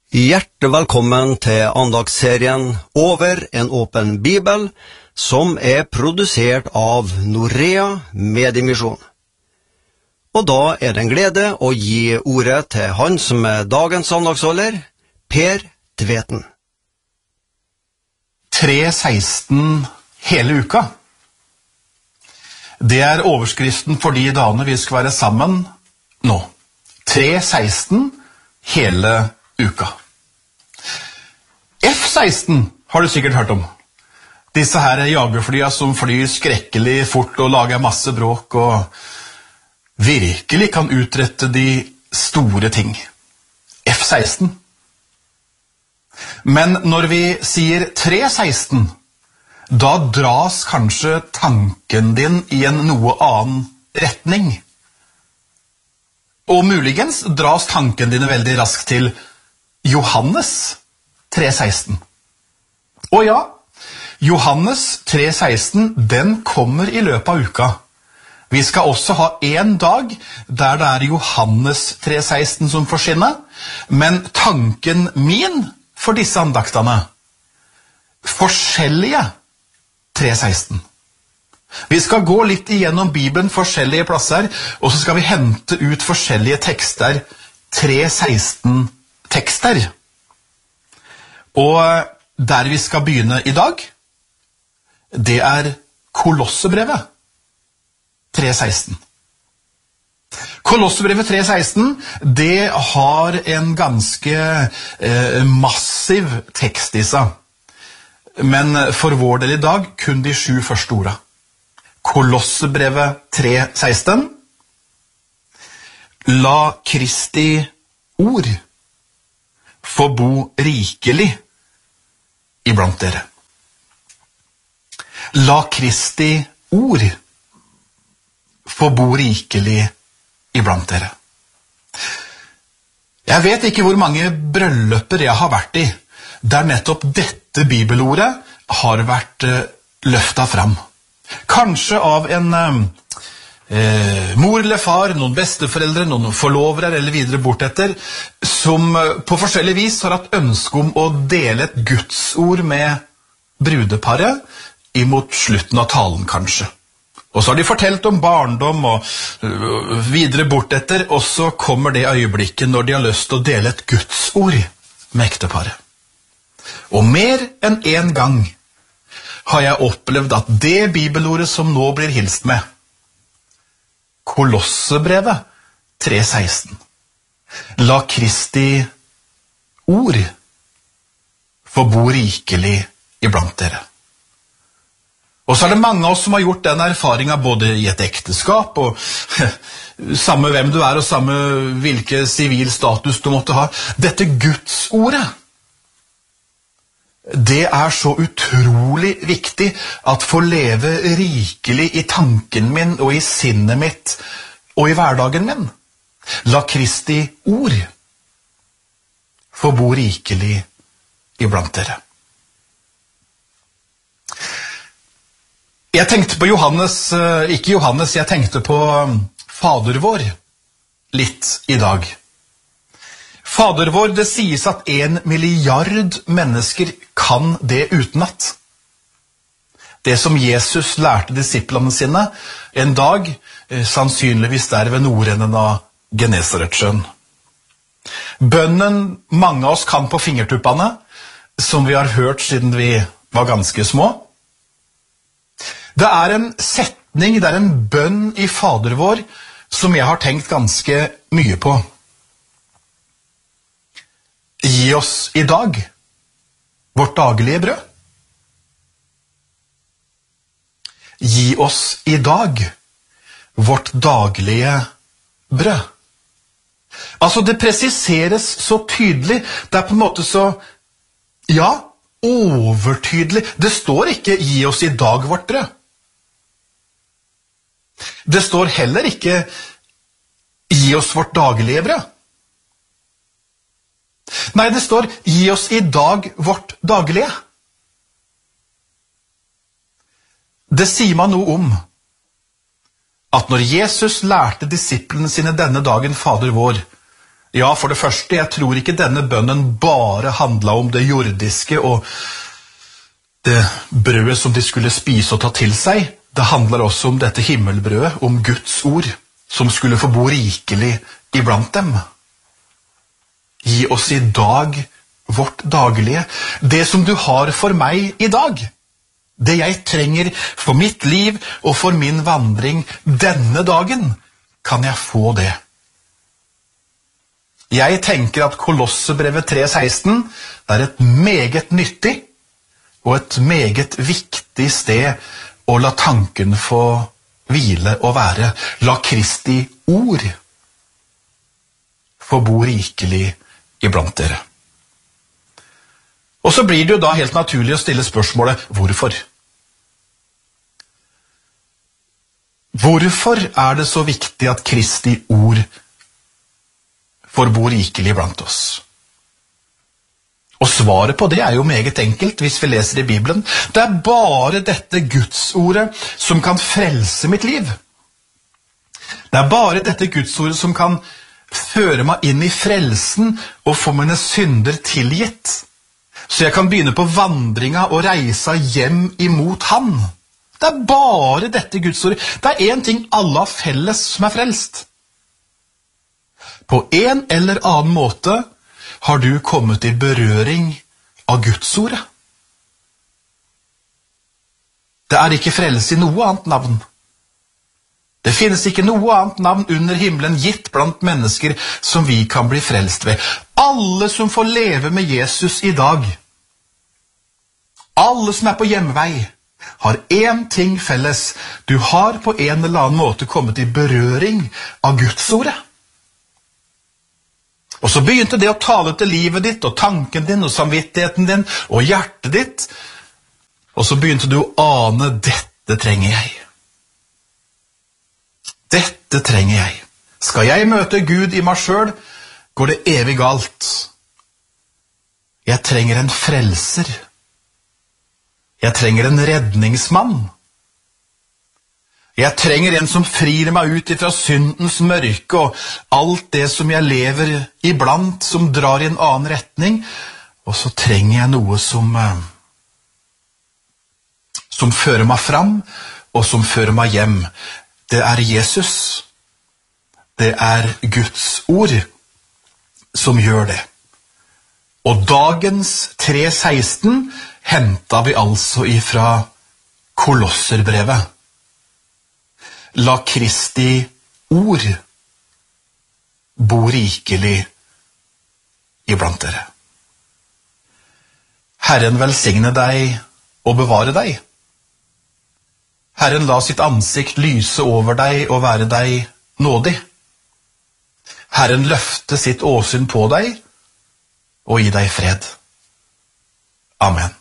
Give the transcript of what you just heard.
Hjertelig velkommen til andagsserien Over en åpen bibel, som produsert av Norea Mediemisjon. Og da det en glede å gi ordet til han som dagens andagsholder, Per Tveten. 3:16 hele uka. Det overskriften for de dagene vi skal være sammen nå. 3:16 hele uka. F-16 har du sikkert hørt om. Disse her jagerflya som flyr skrekkelig fort og lager masse bråk og virkelig kan utrette de store ting. F-16. Men når vi sier 3:16, da dras kanskje tanken din i en noe annen retning. Og muligens dras tanken dine veldig raskt til Johannes 3:16. Og ja, Johannes 3:16, den kommer i løpet av uka. Vi skal også ha en dag der det Johannes 3:16 som får skinne, men tanken min for disse andaktene, forskjellige 3:16. Vi skal gå litt igjennom Bibelen forskjellige plasser, og så skal vi hente ut forskjellige tekster, 3:16 tekster. Og der vi skal begynne i dag, det Kolossebrevet 3:16. Kolossebrevet 3:16, det har en ganske massiv tekst i seg. Men for vår del i dag kun de 7 første orda. Kolossebrevet 3:16. La Kristi ord få bo rikelig iblant dere. La Kristi ord få bo rikelig iblant dere. Jeg vet ikke hvor mange brylluper jeg har vært i, der nettopp dette bibelordet har vært løftet fram. Kanskje av en mor eller far, noen besteforeldre, noen forlovere eller videre bortetter, som på forskjellig vis har hatt ønske om å dele et gudsord med brudeparet imot slutten av talen kanskje. Og så har de fortalt om barndom og videre bortetter, og så kommer det øyeblikket når de har lyst til å dele et gudsord med ekteparet. Og mer enn en gang har jeg opplevd at det bibelordet som nå blir hilst med, Kolossebrevet 3:16. La Kristi ord få bo rikelig iblant dere. Og så det mange av oss som har gjort den erfaringen både i et ekteskap og samme hvem du og samme hvilke sivil status du måtte ha. Dette Gudsordet, det så utrolig viktig at få leve rikelig i tanken min og i sinnet mitt og i hverdagen min. La Kristi ord få bo rikelig iblant dere. Jeg tenkte på jeg tenkte på Fader vår litt i dag. Fader vår, det sies at 1 milliard mennesker kan det utenat. Det som Jesus lærte disiplene sine en dag, sannsynligvis der ved nordenden av Genesaretsjøen. Bønnen mange av oss kan på fingertuppene, som vi har hørt siden vi var ganske små. Det en setning, det en bønn i Fader vår, som jeg har tenkt ganske mye på. Gi oss i dag vårt daglige brød. Gi oss i dag vårt daglige brød. Altså, det presiseres så tydelig. Det på en måte så, ja, overtydelig. Det står ikke 'gi oss i dag vårt brød'. Det står heller ikke 'gi oss vårt daglige brød'. Nei, det står 'gi oss i dag vårt daglige'. Det sier man noe om at når Jesus lærte disiplene sine denne dagen Fader vår, Ja, for det første, jeg tror ikke denne bønnen bare handlet om det jordiske og det brødet som de skulle spise og ta til seg. Det handler også om dette himmelbrødet, om Guds ord, som skulle få bo rikelig iblant dem. Gi oss i dag vårt daglige, det som du har for meg i dag. Det jeg trenger for mitt liv og for min vandring denne dagen, kan jeg få det. Jeg tenker at Kolossebrevet 3,16 er et meget nyttig og et meget viktig sted å la tanken få hvile og være. La Kristi ord få bo rikelig iblant dere. Og så blir det jo da helt naturlig å stille spørsmålet, hvorfor? Hvorfor er det så viktig at Kristi ord får bo rikelig blant oss? Og svaret på det er jo meget enkelt hvis vi leser i Bibelen. Det er bare dette Gudsordet som kan frelse mitt liv. Det er bare dette Gudsordet som kan føre meg inn i frelsen og få mine synder tilgitt. Så jeg kan begynne på vandringa og reisa hjem imot Han. Det er bare dette Gudsordet. Det er en ting alle har felles som er frelst. På en eller annen måte har du kommet i berøring av Gudsordet. Det er ikke frelse i noe annet navn. Det finnes ikke noe annet navn under himmelen gitt blant mennesker som vi kan bli frelst ved. Alle som får leve med Jesus i dag, alle som er på hjemvei, har én ting felles. Du har på en eller annen måte kommet i berøring av Gudsordet. Og så begynte det å tale til livet ditt, og tanken din, og samvittigheten din, og hjertet ditt. Og så begynte du å ane, dette trenger jeg. Dette trenger jeg. Skal jeg møte Gud i meg selv, går det evig galt. Jeg trenger en frelser. Jeg trenger en redningsmann. Jeg trenger en som frir meg ut ifra syndens mørke og alt det som jeg lever iblant, som drar i en annen retning. Og så trenger jeg noe som fører meg fram, og som fører meg hjem. Det er Jesus. Det er Guds ord som gjør det. Og dagens 3,16 hentet vi altså ifra Kolosserbrevet. La Kristi ord bo rikelig iblant dere. Herren velsigne deg og bevare deg. Herren la sitt ansikt lyse over deg og være deg nådig. Herren løfte sitt åsyn på deg og gi deg fred. Amen.